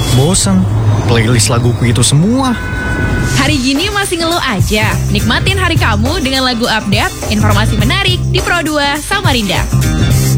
Bosan, playlist laguku itu semua. Hari gini masih ngeluh aja? Nikmatin hari kamu dengan lagu update, informasi menarik di Pro 2 Samarinda.